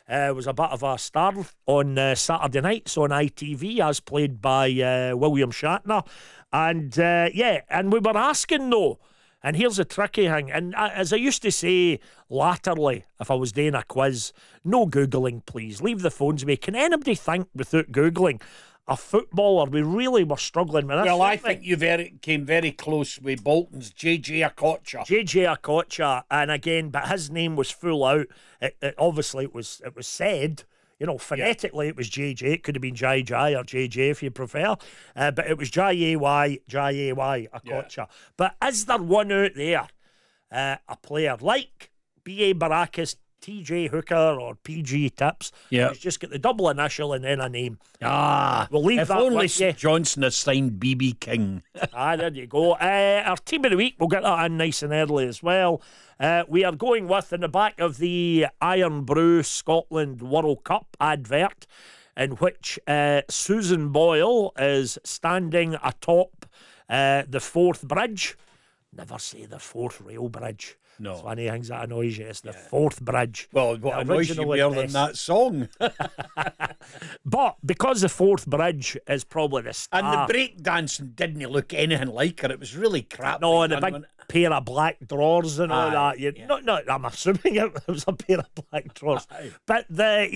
was a bit of a star on Saturday nights on ITV, as played by William Shatner. And and we were asking though, and here's a tricky thing, and as I used to say latterly, if I was doing a quiz, no Googling please, leave the phones away. Can anybody think without Googling a footballer we really were struggling with this? Well, I think you came very close with Bolton's JJ Okocha. JJ Okocha, and again, but his name was full out. Obviously, it was said, you know, phonetically it was JJ. It could have been Jai or JJ if you prefer, but it was Jay Okocha. Yeah. But is there one out there, a player like B.A. Baracus, TJ Hooker or PG Tips, who's just got the double initial and then a name? We'll leave if that only with you. Johnson has signed BB King. There you go. Our team of the week, we'll get that in nice and early as well. We are going with, in the back of the Iron Brew Scotland World Cup advert, in which Susan Boyle is standing atop the fourth bridge. Never say the fourth rail bridge. No. It's one of the things that annoys you. It's the fourth bridge. Well, what annoys you more than that song? But because the fourth bridge is probably the star. And the break dancing didn't look anything like her. It was really crap. No, and a big pair of black drawers and all that. No, I'm assuming it was a pair of black drawers. But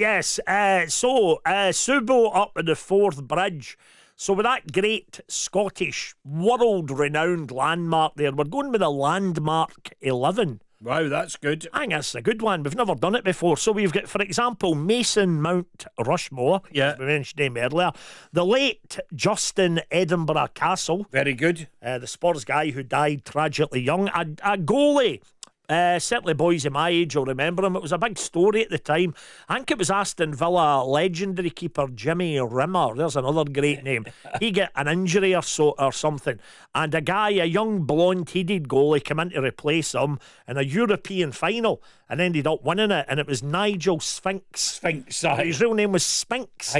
Subo up in the fourth bridge. So with that great Scottish world-renowned landmark there, we're going with a landmark 11. Wow, that's good. I think that's a good one. We've never done it before. So we've got, for example, Mason Mount Rushmore. Yeah. We mentioned him earlier. The late Justin Edinburgh Castle. Very good. The Spurs guy who died tragically young. A goalie. Certainly boys of my age will remember him. It was a big story at the time. I think it was Aston Villa legendary keeper Jimmy Rimmer. There's another great name. He got an injury or something, and a young blonde-headed goalie came in to replace him in a European final and ended up winning it, and it was Nigel Spinks. His real name was Spinks,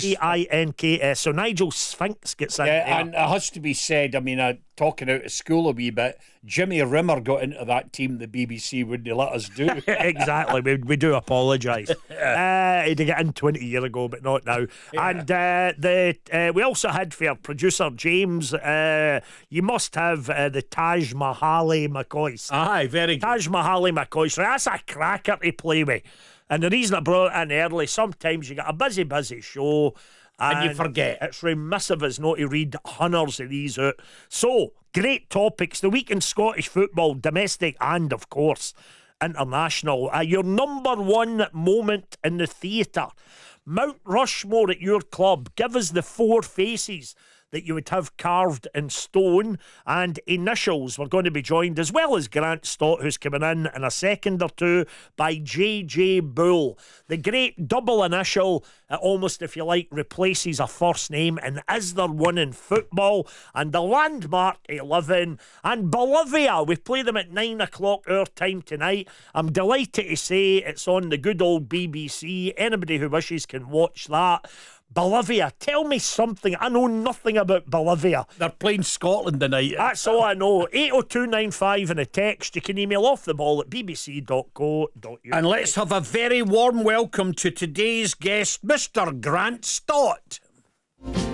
Spinks. So Nigel Spinks gets in there. And it has to be said, I mean, talking out of school a wee bit, Jimmy Rimmer got into that team the BBC wouldn't let us do. Exactly, we do apologise. He did get in 20 years ago, but not now. Yeah. And we also had, for producer James, you must have the Taj Mahali McCoy. Aye, very good. Taj Mahali McCoy. So that's a cracker to play with. And the reason I brought it in early, sometimes you get a busy show and you forget. It's remiss of us not to read hundreds of these out. So, great topics. The week in Scottish football, domestic and, of course, international. Your number one moment in the theatre. Mount Rushmore at your club. Give us the four faces that you would have carved in stone and initials. We're going to be joined, as well as Grant Stott, who's coming in a second or two, by JJ Bull. The great double initial, almost, if you like, replaces a first name. And is there one in football? And the landmark 11. And Bolivia, we play them at 9 o'clock our time tonight. I'm delighted to say it's on the good old BBC. Anybody who wishes can watch that. Bolivia, tell me something. I know nothing about Bolivia. They're playing Scotland tonight. That's all I know. 80295 in a text. You can email off the ball at bbc.co.uk. And let's have a very warm welcome to today's guest, Mr. Grant Stott.